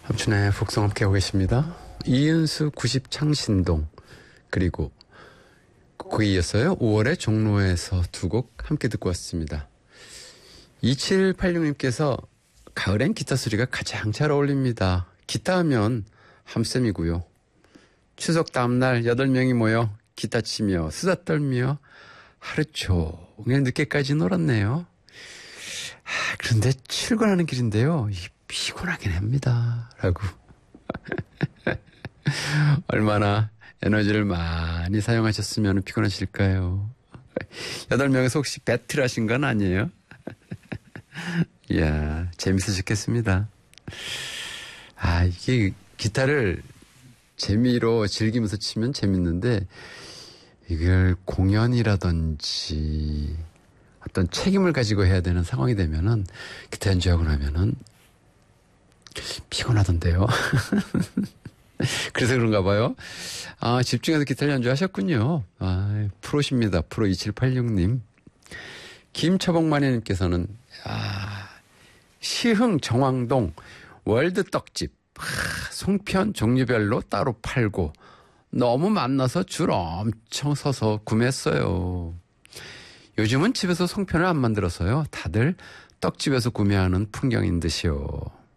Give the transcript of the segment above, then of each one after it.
삼촌의 북송 함께하고 계십니다. 이은수 90 창신동, 그리고 그에 이어서요 5월의 종로에서 두 곡 함께 듣고 왔습니다. 2786님께서 가을엔 기타 소리가 가장 잘 어울립니다. 기타 하면 함쌤이고요. 추석 다음날 8명이 모여 기타 치며 수다 떨며 하루 종일 늦게까지 놀았네요. 그런데 출근하는 길인데요, 피곤하긴 합니다. 라고. 얼마나 에너지를 많이 사용하셨으면 피곤하실까요? 8명에서 혹시 배틀 하신 건 아니에요? 이야, 재밌으셨겠습니다. 이게 기타를 재미로 즐기면서 치면 재밌는데, 이걸 공연이라든지 어떤 책임을 가지고 해야 되는 상황이 되면은, 기타 연주하고 나면은 피곤하던데요. 그래서 그런가 봐요. 집중해서 기타를 연주하셨군요. 프로십니다. 프로 2786님. 김처복마니님께서는, 시흥 정왕동 월드 떡집. 송편 종류별로 따로 팔고 너무 많아서 줄 엄청 서서 구매했어요. 요즘은 집에서 송편을 안 만들어서요, 다들 떡집에서 구매하는 풍경인 듯이요.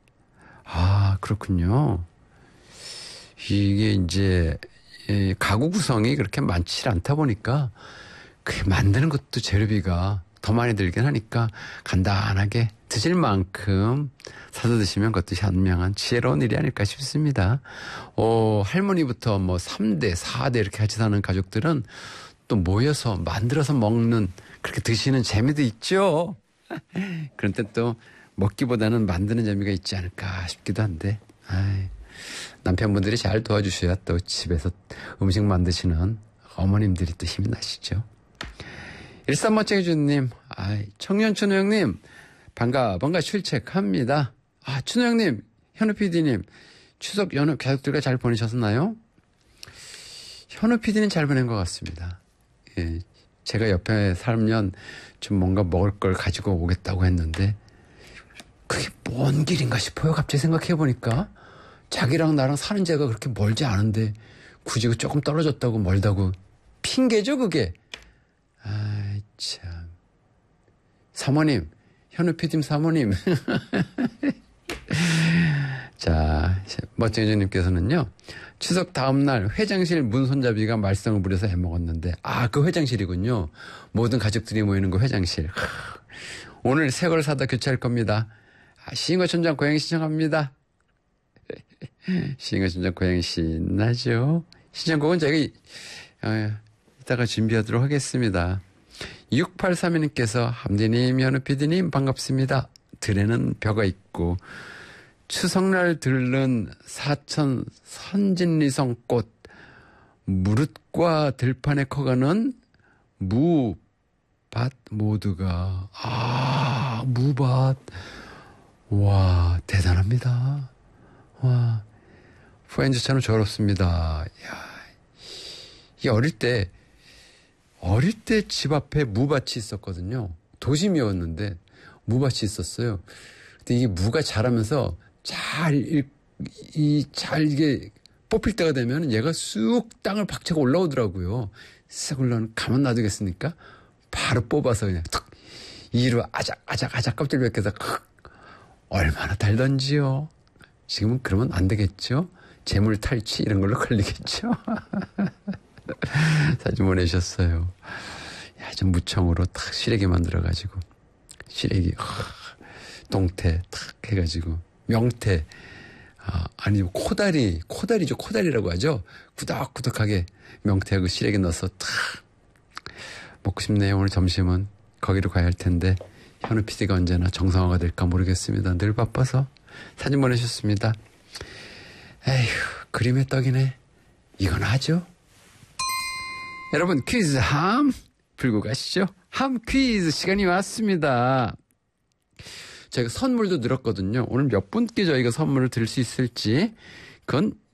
그렇군요. 이게 이제 가구 구성이 그렇게 많지 않다 보니까 만드는 것도 재료비가 더 많이 들긴 하니까 간단하게 드실 만큼 사서 드시면 그것도 현명한 지혜로운 일이 아닐까 싶습니다. 할머니부터 3대, 4대 이렇게 같이 사는 가족들은 또 모여서 만들어서 먹는, 그렇게 드시는 재미도 있죠. 그런데 또 먹기보다는 만드는 재미가 있지 않을까 싶기도 한데, 남편분들이 잘 도와주셔야 또 집에서 음식 만드시는 어머님들이 또 힘이 나시죠. 13멋쟁이주님, 청년 춘우 형님, 반가 출첵합니다. 춘우 형님, 현우 PD님, 추석 연휴 가족들과 잘 보내셨나요? 현우 PD는 잘 보낸 것 같습니다. 예, 제가 옆에 살면 좀 뭔가 먹을 걸 가지고 오겠다고 했는데, 그게 뭔 길인가 싶어요. 갑자기 생각해보니까. 자기랑 나랑 사는 데가 그렇게 멀지 않은데 굳이 조금 떨어졌다고 멀다고 핑계죠, 그게. 참. 사모님, 현우 PD님 사모님. 자, 멋쟁이님께서는요, 추석 다음날 회장실 문 손잡이가 말썽을 부려서 해먹었는데, 그 회장실이군요. 모든 가족들이 모이는 그 회장실. 오늘 새 걸 사다 교체할 겁니다. 시인과 촌장 고양이 신청합니다. 시인과 촌장 고양이 신나죠? 신청곡은 저희가 이따가 준비하도록 하겠습니다. 6832님께서 함디님, 현우 PD님 반갑습니다. 들에는 벼가 있고 추석날 들른 사천 선진리성꽃, 무릇과 들판에 커가는 무밭 모두가, 무밭. 와, 대단합니다. 와, 프렌즈처럼 저렇습니다. 이게 어릴 때 집 앞에 무밭이 있었거든요. 도심이었는데 무밭이 있었어요. 근데 이게 무가 자라면서 잘 이게 뽑힐 때가 되면 얘가 쑥 땅을 박차고 올라오더라고요. 싹 올라오면 가만 놔두겠습니까? 바로 뽑아서 그냥 툭 이로 아작 껍질 벗겨서 얼마나 달던지요. 지금은 그러면 안 되겠죠? 재물 탈취 이런 걸로 걸리겠죠? 사진 보내주셨어요. 좀 무청으로 탁 시래기 만들어가지고, 시래기, 동태 탁 해가지고, 명태, 코다리죠. 코다리라고 하죠. 구덕구덕하게 명태하고 시래기 넣어서 탁 먹고 싶네요. 오늘 점심은 거기로 가야 할 텐데, 현우 PD가 언제나 정상화가 될까 모르겠습니다. 늘 바빠서. 사진 보내주셨습니다. 에휴, 그림의 떡이네. 이건 하죠. 여러분, 퀴즈 함 풀고 가시죠. 함 퀴즈 시간이 왔습니다. 저희가 선물도 늘었거든요. 오늘 몇 분께 저희가 선물을 드릴 수 있을지, 그건